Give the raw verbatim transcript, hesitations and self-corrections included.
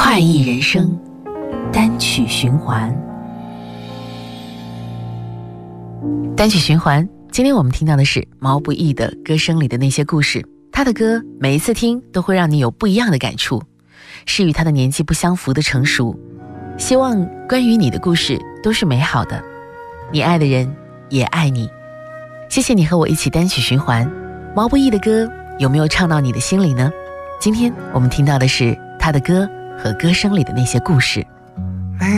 快意人生单曲循环。单曲循环，今天我们听到的是毛不易的歌声里的那些故事。他的歌每一次听都会让你有不一样的感触，是与他的年纪不相符的成熟。希望关于你的故事都是美好的，你爱的人也爱你。谢谢你和我一起单曲循环。毛不易的歌有没有唱到你的心里呢？今天我们听到的是他的歌和歌声里的那些故事。